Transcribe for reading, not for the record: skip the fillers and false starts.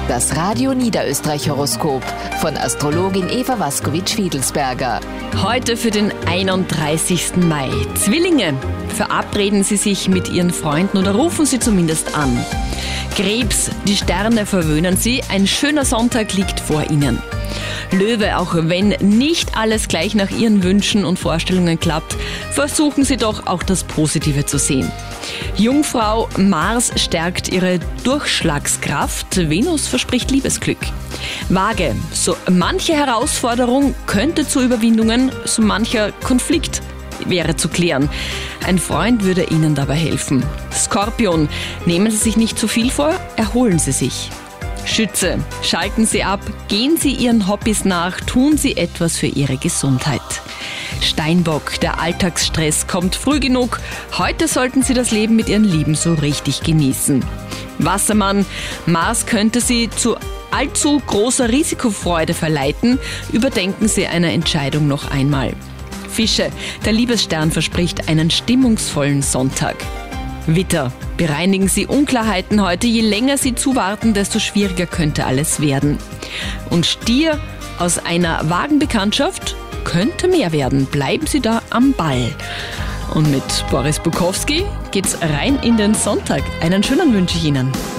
Das Radio Niederösterreich-Horoskop von Astrologin Eva Waskowitsch-Fiedelsberger. Heute für den 31. Mai. Zwillinge, verabreden Sie sich mit Ihren Freunden oder rufen Sie zumindest an. Krebs, die Sterne verwöhnen Sie, ein schöner Sonntag liegt vor Ihnen. Löwe, auch wenn nicht alles gleich nach Ihren Wünschen und Vorstellungen klappt, versuchen Sie doch auch das Positive zu sehen. Jungfrau, Mars stärkt Ihre Durchschlagskraft, Venus verspricht Liebesglück. Waage, so manche Herausforderung könnte zu Überwindungen, so mancher Konflikt wäre zu klären. Ein Freund würde Ihnen dabei helfen. Skorpion, nehmen Sie sich nicht zu viel vor, erholen Sie sich. Schütze, schalten Sie ab, gehen Sie Ihren Hobbys nach, tun Sie etwas für Ihre Gesundheit. Steinbock, der Alltagsstress kommt früh genug. Heute sollten Sie das Leben mit Ihren Lieben so richtig genießen. Wassermann, Mars könnte Sie zu allzu großer Risikofreude verleiten. Überdenken Sie eine Entscheidung noch einmal. Fische, der Liebesstern verspricht einen stimmungsvollen Sonntag. Widder, bereinigen Sie Unklarheiten heute. Je länger Sie zuwarten, desto schwieriger könnte alles werden. Und Stier, aus einer vagen Bekanntschaft könnte mehr werden. Bleiben Sie da am Ball. Und mit Boris Bukowski geht's rein in den Sonntag. Einen schönen wünsche ich Ihnen.